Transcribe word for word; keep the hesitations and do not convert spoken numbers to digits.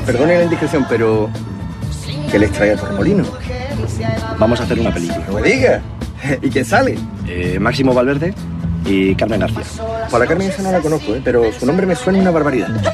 Perdone la indiscreción, pero... ¿qué les trae a Torremolino? Vamos a hacer una película. ¡No me diga! ¿Y quién sale? Eh, Máximo Valverde y Carmen García. Pues la Carmen esa no la conozco, ¿eh? Pero su nombre me suena una barbaridad.